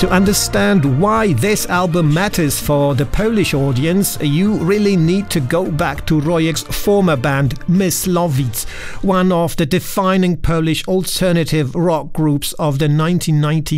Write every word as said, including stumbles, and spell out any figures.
To understand why this album matters for the Polish audience, you really need to go back to Rojek's former band Myslowice, one of the defining Polish alternative rock groups of the nineteen nineties